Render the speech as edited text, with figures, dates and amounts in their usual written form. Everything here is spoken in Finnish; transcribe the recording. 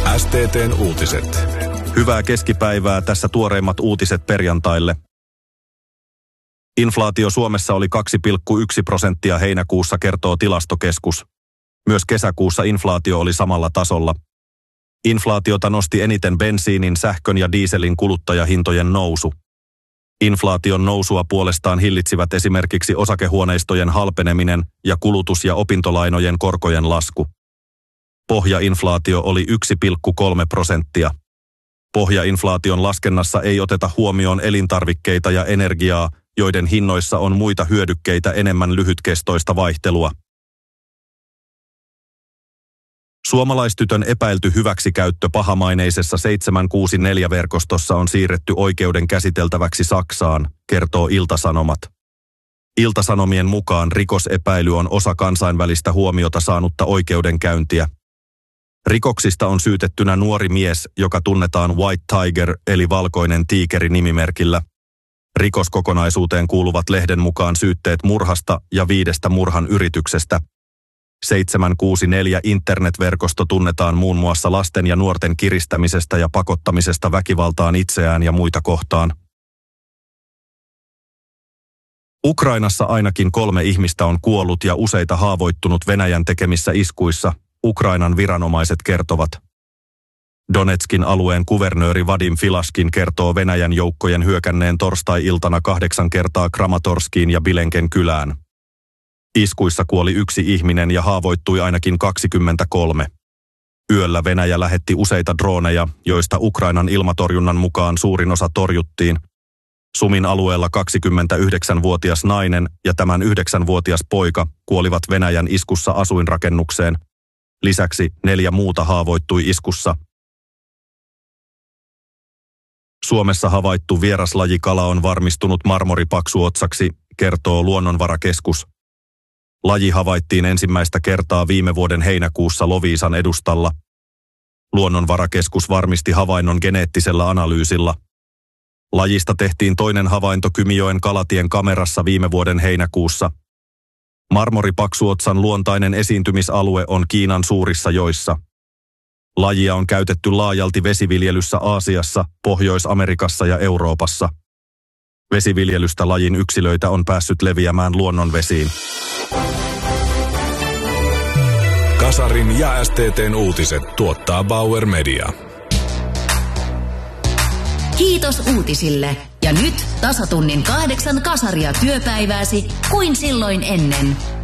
STT:n uutiset. Hyvää keskipäivää, tässä tuoreimmat uutiset perjantaille. Inflaatio Suomessa oli 2,1% heinäkuussa, kertoo Tilastokeskus. Myös kesäkuussa inflaatio oli samalla tasolla. Inflaatiota nosti eniten bensiinin, sähkön ja dieselin kuluttajahintojen nousu. Inflaation nousua puolestaan hillitsivät esimerkiksi osakehuoneistojen halpeneminen ja kulutus- ja opintolainojen korkojen lasku. Pohjainflaatio oli 1,3%. Pohjainflaation laskennassa ei oteta huomioon elintarvikkeita ja energiaa, joiden hinnoissa on muita hyödykkeitä enemmän lyhytkestoista vaihtelua. Suomalaistytön epäilty hyväksikäyttö pahamaineisessa 764-verkostossa on siirretty oikeuden käsiteltäväksi Saksaan, kertoo Ilta-Sanomat. Ilta-Sanomien mukaan rikosepäily on osa kansainvälistä huomiota saanutta oikeudenkäyntiä. Rikoksista on syytettynä nuori mies, joka tunnetaan White Tiger eli valkoinen tiikeri -nimimerkillä. Rikoskokonaisuuteen kuuluvat lehden mukaan syytteet murhasta ja 5 murhan yrityksestä. 764 internetverkosto tunnetaan muun muassa lasten ja nuorten kiristämisestä ja pakottamisesta väkivaltaan itseään ja muita kohtaan. Ukrainassa ainakin 3 ihmistä on kuollut ja useita haavoittunut Venäjän tekemissä iskuissa, Ukrainan viranomaiset kertovat. Donetskin alueen kuvernööri Vadim Filaskin kertoo Venäjän joukkojen hyökänneen torstai-iltana 8 kertaa Kramatorskiin ja Bilenken kylään. Iskuissa kuoli 1 ihminen ja haavoittui ainakin 23. Yöllä Venäjä lähetti useita drooneja, joista Ukrainan ilmatorjunnan mukaan suurin osa torjuttiin. Sumin alueella 29-vuotias nainen ja tämän 9-vuotias poika kuolivat Venäjän iskussa asuinrakennukseen. Lisäksi 4 muuta haavoittui iskussa. Suomessa havaittu vieraslajikala on varmistunut marmoripaksuotsaksi, kertoo Luonnonvarakeskus. Laji havaittiin ensimmäistä kertaa viime vuoden heinäkuussa Loviisan edustalla. Luonnonvarakeskus varmisti havainnon geneettisellä analyysilla. Lajista tehtiin toinen havainto Kymijoen Kalatien kamerassa viime vuoden heinäkuussa. Marmoripaksuotsan luontainen esiintymisalue on Kiinan suurissa joissa. Lajia on käytetty laajalti vesiviljelyssä Aasiassa, Pohjois-Amerikassa ja Euroopassa. Vesiviljelystä lajin yksilöitä on päässyt leviämään luonnonvesiin. Kasarin ja STT:n uutiset tuottaa Bauer Media. Kiitos uutisille. Ja nyt tasatunnin 8 kasaria työpäivääsi kuin silloin ennen.